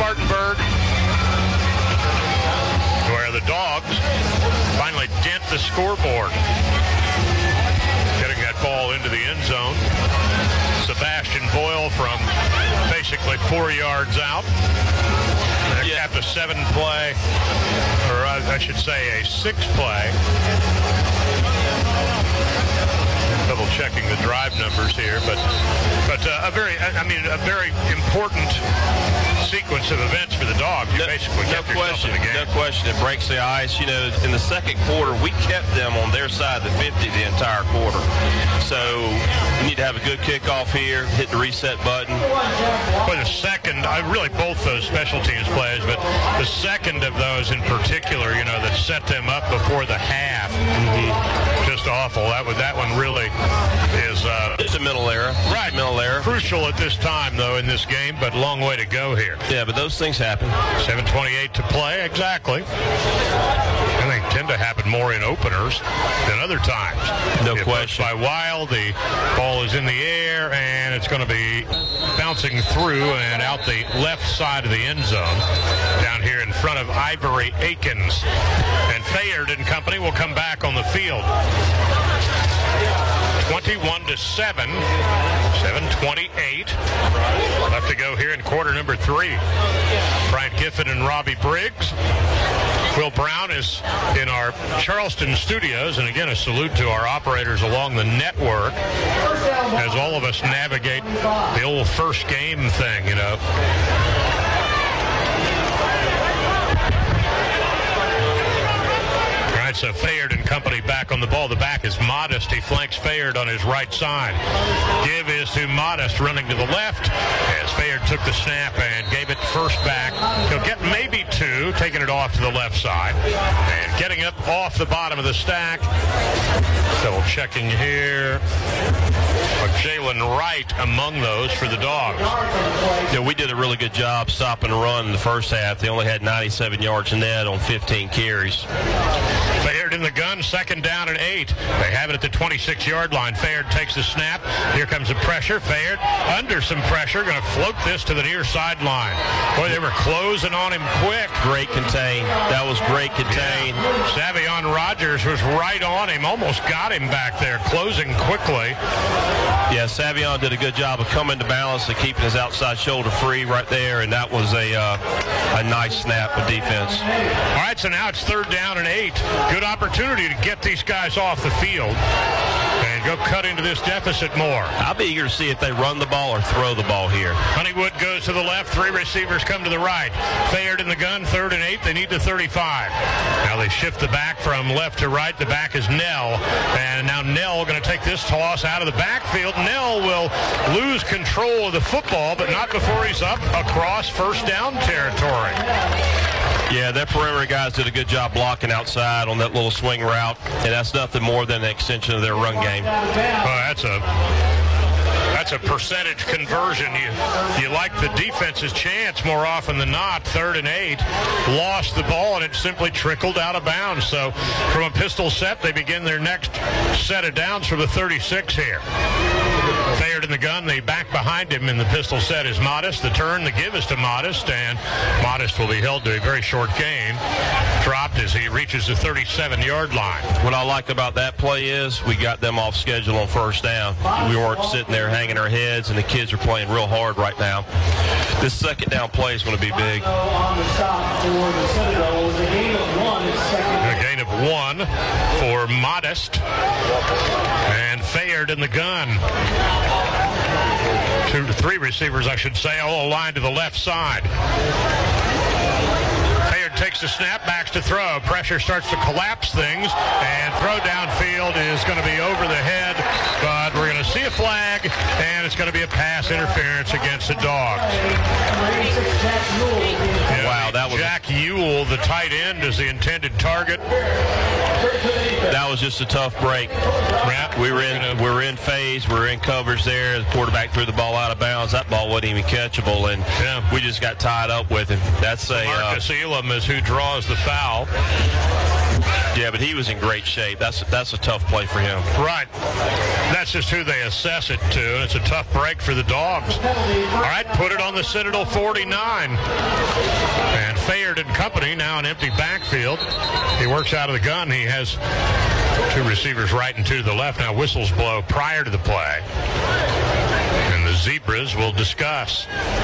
Spartanburg, where the Dogs finally dent the scoreboard. Getting that ball into the end zone. Sebastian Boyle from basically 4 yards out. They capped a 7-play, or I should say a 6-play. Double checking the drive numbers here, but a very important sequence of events for the Dogs. You basically kept yourself in the game. No question, it breaks the ice. You know, in the second quarter, we kept them on their side of the 50 the entire quarter. So we need to have a good kickoff here, hit the reset button. Well, the second, really both those special teams plays, but the second of those in particular, you know, that set them up before the half, just awful. That one really is it's a mental error. Right, mental error. Crucial at this time, though, in this game, but long way to go here. Yeah, but those things happen. 7:28 to play, exactly. And they tend to happen more in openers than other times. No question. By Weil, the ball is in the air, and it's going to be bouncing through and out the left side of the end zone, down here in front of Ivory Akins. And Fayard and company will come back on the field. 21-7, 7:28 left to go here in quarter number 3. Brian Giffen and Robbie Briggs. Will Brown is in our Charleston studios, and again a salute to our operators along the network as all of us navigate the old first game thing, you know. So Fayard and company back on the ball. The back is Modest. He flanks Fayard on his right side. Give is to Modest running to the left as Fayard took the snap and gave it first back. He'll get maybe 2, taking it off to the left side. And getting up off the bottom of the stack. Double checking here. Jalen Wright among those for the Dogs. Yeah, we did a really good job stopping the run in the first half. They only had 97 yards net on 15 carries. Fayard in the gun, 2nd down and 8. They have it at the 26-yard line. Fayard takes the snap. Here comes the pressure. Fayard under some pressure, going to float this to the near sideline. Boy, they were closing on him quick. Great contain. That was great contain. Yeah. Savion Rogers was right on him, almost got him back there, closing quickly. Yeah, Savion did a good job of coming to balance and keeping his outside shoulder free right there, and that was a nice snap of defense. All right, so now it's 3rd down and 8. Good opportunity to get these guys off the field and go cut into this deficit more. I'll be eager to see if they run the ball or throw the ball here. Honeywood goes to the left. 3 receivers come to the right. Fayard in the gun, 3rd and 8. They need the 35. Now they shift the back from left to right. The back is Nell. And now Nell going to take this toss out of the backfield. Nell will lose control of the football, but not before he's up across first down territory. Yeah, their perimeter guys did a good job blocking outside on that little swing route, and that's nothing more than an extension of their run game. That's a percentage conversion. You like the defense's chance more often than not. 3rd and 8, lost the ball, and it simply trickled out of bounds. So from a pistol set, they begin their next set of downs for the 36 here. Fayard in the gun, the back behind him in the pistol set is Modest. The turn, the give is to Modest, and Modest will be held to a very short gain. Dropped as he reaches the 37-yard line. What I like about that play is we got them off schedule on first down. We weren't sitting there hanging our heads, and the kids are playing real hard right now. This 2nd down play is going to be big. A gain of 1 for Modest. And Fayard in the gun. 2 to 3 receivers, I should say, all aligned to the left side. Fayard takes the snap, backs to throw. Pressure starts to collapse things, and throw downfield is going to be over the head, but we're going to see a flag, and it's going to be a pass interference against the Dogs. Wow, that was Jack Ewell, the tight end, is the intended target. That was just a tough break. We were in phase. We were in coverage there. The quarterback threw the ball out of bounds. That ball wasn't even catchable, and we just got tied up with him. That's Marcus Elam is who draws the foul. Yeah, but he was in great shape. That's a tough play for him. Right. That's just who they assess it to, and it's a tough break for the Dogs. All right, put it on the Citadel 49. And Fayard and company now an empty backfield. He works out of the gun. He has two receivers right and two to the left. Now whistles blow prior to the play. And the Zebras will discuss.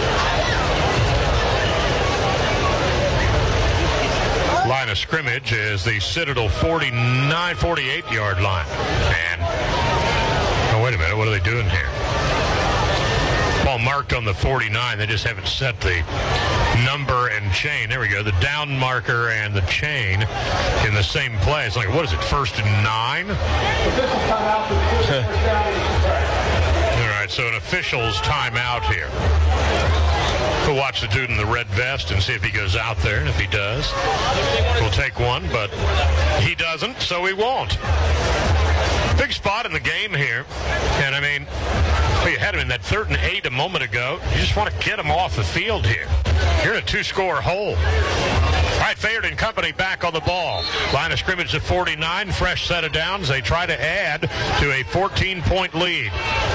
Line of scrimmage is the Citadel 48-yard line. And, oh, wait a minute, what are they doing here? Ball marked on the 49. They just haven't set the number and chain. There we go. The down marker and the chain in the same play. It's like, what is it, 1st and 9? All right, so an official's timeout here. We'll watch the dude in the red vest and see if he goes out there, and if he does, we'll take one, but he doesn't, so we won't. Big spot in the game here, and I mean, you had him in that 3rd and 8 a moment ago. You just want to get him off the field here. You're in a 2-score hole. All right, Fayard and company back on the ball. Line of scrimmage at 49, fresh set of downs. They try to add to a 14-point lead.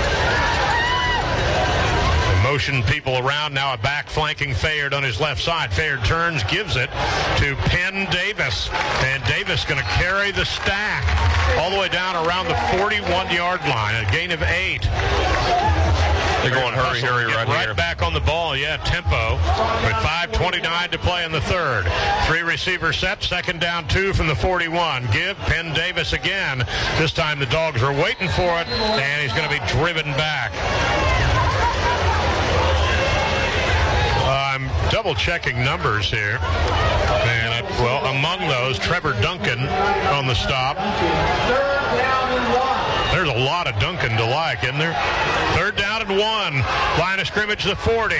Motion people around, now a back flanking Fayard on his left side. Fayard turns, gives it to Penn Davis, and Davis going to carry the stack all the way down around the 41-yard line, a gain of 8. They're going hurry right here. Back on the ball, yeah, tempo, with 5:29 to play in the 3rd. 3 receiver set, 2nd down 2 from the 41. Give Penn Davis again. This time the Dogs are waiting for it, and he's going to be driven back. I'm double-checking numbers here. And, among those, Trevor Duncan on the stop. There's a lot of Duncan to like, isn't there? 3rd down and 1. Line of scrimmage, the 40.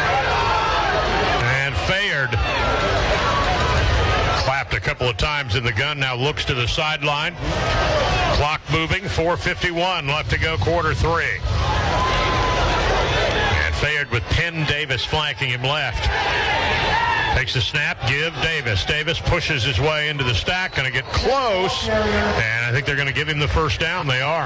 And Fayard clapped a couple of times in the gun, now looks to the sideline. Clock moving, 4:51 left to go, quarter 3. Fayard with Penn Davis flanking him left. Takes the snap, give Davis. Davis pushes his way into the stack, going to get close, and I think they're going to give him the 1st down. They are.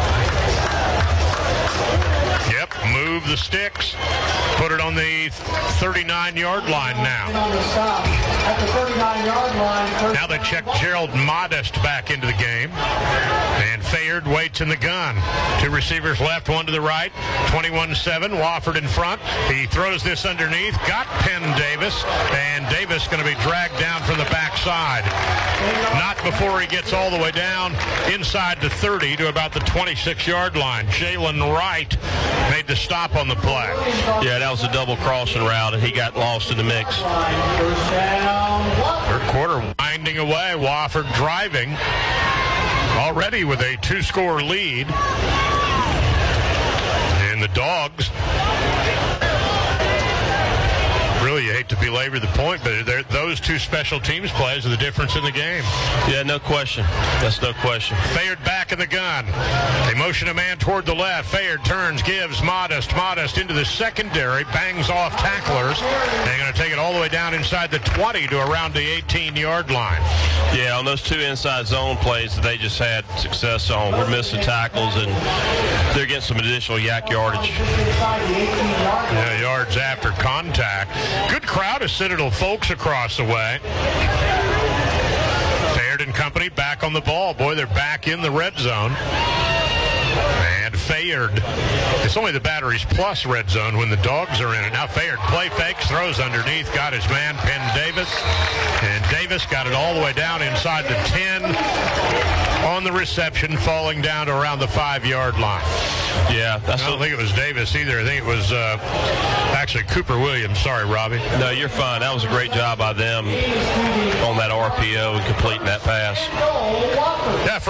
Yep, move the sticks. Put it on the 39-yard line now. At the 39-yard line. Now they check Gerald Modest back into the game. And Fayard waits in the gun. 2 receivers left, 1 to the right. 21-7, Wofford in front. He throws this underneath. Got Penn Davis. And Davis going to be dragged down from the backside. Not before he gets all the way down inside the 30 to about the 26-yard line. Jalen Wright made the stop on the play. Yeah, that was a double crossing route, and he got lost in the mix. 3rd quarter winding away. Wofford driving already with a 2-score lead. And the Dogs, really, you hate to belabor the point, but those 2 special teams plays are the difference in the game. Yeah, no question. That's no question. Fayard back in the gun. They motion a man toward the left. Fayard turns, gives Modest. Modest into the secondary, bangs off tacklers. They're going to take it all the way down inside the 20 to around the 18-yard line. Yeah, on those 2 inside zone plays that they just had success on, we're missing tackles, and they're getting some additional yak yardage. Yeah, yards after contact. Good crowd of Citadel folks across the way. Fayard and company back on the ball. Boy, they're back in the red zone. And Fayard, it's only the Batteries Plus red zone when the Dogs are in it. Now Fayard play fakes, throws underneath, got his man, Penn Davis. And Davis got it all the way down inside the 10 on the reception, falling down to around the 5-yard line. Yeah, I don't think it was Davis either. I think it was actually Cooper Williams. Sorry, Robbie. No, you're fine. That was a great job by them on that RPO and completing that pass. Yeah,